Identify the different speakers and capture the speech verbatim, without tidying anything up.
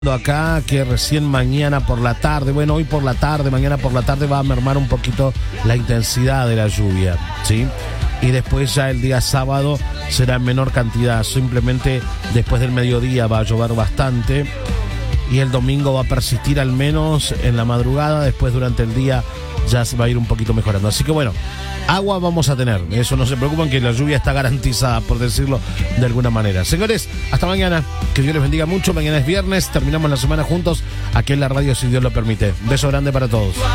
Speaker 1: Acá que recién mañana por la tarde, bueno, hoy por la tarde, mañana por la tarde va a mermar un poquito la intensidad de la lluvia, ¿sí? Y después ya el día sábado será en menor cantidad, simplemente después del mediodía va a llover bastante y el domingo va a persistir al menos en la madrugada, después durante el día ya se va a ir un poquito mejorando. Así que bueno, agua vamos a tener, eso no se preocupen, que la lluvia está garantizada, por decirlo de alguna manera. Señores, hasta mañana, que Dios les bendiga mucho. Mañana es viernes, terminamos la semana juntos aquí en la radio, si Dios lo permite. Un beso grande para todos.